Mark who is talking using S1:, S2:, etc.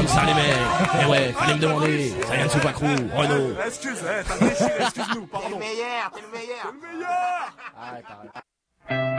S1: ça les mecs. Eh ouais, fallait me demander. Ça vient de Soupacrou, Renaud.
S2: Excuse, t'as déchiré, excuse-nous, pardon.
S3: T'es le meilleur.
S2: T'es le meilleur.
S3: Arrête.